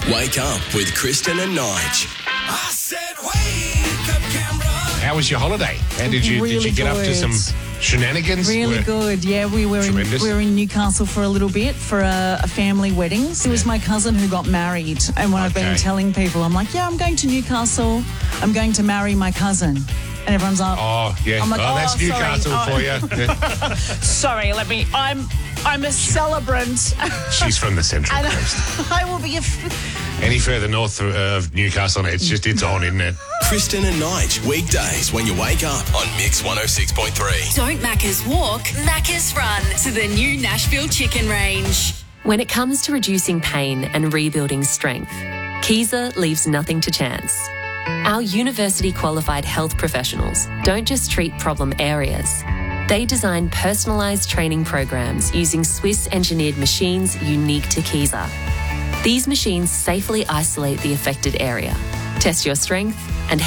Wake up with Kristen and Nige. I said, wake up, Canberra. How was your holiday? How did you get up to some shenanigans? Really good. Yeah, we were in Newcastle for a little bit for a family wedding. It was my cousin who got married, and when I've been telling people, I'm like, yeah, I'm going to Newcastle. I'm going to marry my cousin. And everyone's like, oh, yeah. I'm like, that's Newcastle for you. Yeah. Sorry, I'm a celebrant. She's from the Central Coast. I will be Any further north of Newcastle, it's on, isn't it? Kristen and Nige, weekdays when you wake up on Mix 106.3. Don't Macca's walk, Macca's run to the new Nashville Chicken Range. When it comes to reducing pain and rebuilding strength, Kaiser leaves nothing to chance. Our university-qualified health professionals don't just treat problem areas. They design personalised training programs using Swiss-engineered machines unique to Kaiser. These machines safely isolate the affected area, test your strength,